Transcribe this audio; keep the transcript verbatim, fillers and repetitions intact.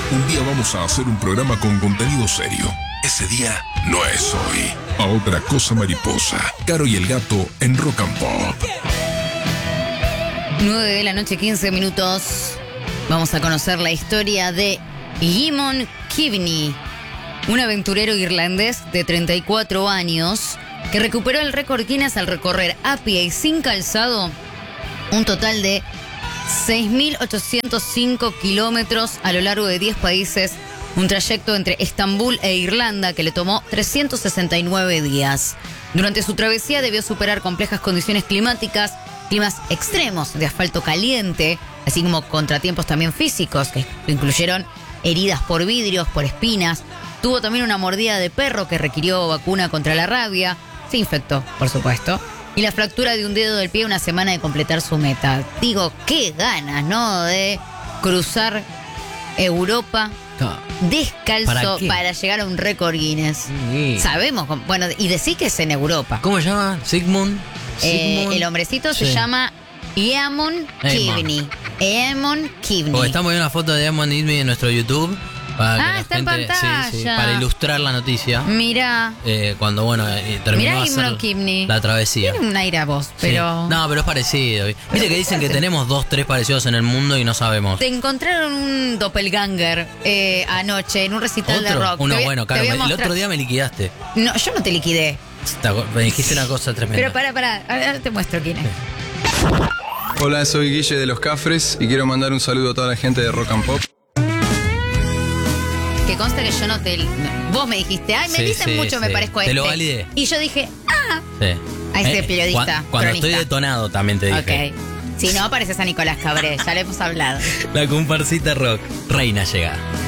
Un día vamos a hacer un programa con contenido serio. Ese día no es hoy. A otra cosa mariposa. Caro y el gato en Rock and Pop. nueve de la noche, quince minutos. Vamos a conocer la historia de Eamon Keaveney, un aventurero irlandés de treinta y cuatro años que recuperó el récord Guinness al recorrer a pie y sin calzado un total de seis mil ochocientos cinco kilómetros a lo largo de diez países, un trayecto entre Estambul e Irlanda que le tomó trescientos sesenta y nueve días. Durante su travesía debió superar complejas condiciones climáticas, climas extremos de asfalto caliente, así como contratiempos también físicos que incluyeron heridas por vidrios, por espinas. Tuvo también una mordida de perro que requirió vacuna contra la rabia. Se infectó, por supuesto. Y la fractura de un dedo del pie una semana de completar su meta. Digo, qué ganas, ¿no? De cruzar Europa descalzo ¿Para, para llegar a un récord Guinness. Sí. Sabemos, bueno, y decir que es en Europa. ¿Cómo se llama? Sigmund. Eh, Sigmund. el hombrecito Sí. se llama Eamon Keaveney. Eamon Keaveney. Porque estamos viendo una foto de Eamon Keaveney en nuestro YouTube. Para que Ah, la está en gente- pantalla. sí, sí, para ilustrar la noticia. Mirá. Eh, cuando, bueno, eh, terminó Mirá de hacer Eamon Keaveney. la travesía. Tiene un aire a vos, Sí. pero... No, pero es parecido. Viste que dicen que tenemos dos, tres parecidos en el mundo y no sabemos. Te encontraron un doppelganger eh, anoche en un recital de ¿Otro? rock. Uno Te voy- bueno, te claro. voy a El mostrar- otro día me liquidaste. No, yo no te liquidé. Te acu- Me dijiste una cosa tremenda. Pero pará, pará. Ahora te muestro quién es. Hola, soy Guille de Los Cafres y quiero mandar un saludo a toda la gente de Rock and Pop. Que consta que yo no te... no, vos me dijiste, ay, me Sí, dicen sí, mucho, me sí. parezco a Te este. lo validé. Y yo dije, ah, Sí. a este periodista, cuan- Cuando cronista. estoy detonado también te dije. ok. Si no, pareces a Nicolás Cabré, ya le hemos hablado. La comparsita rock. Reina llega.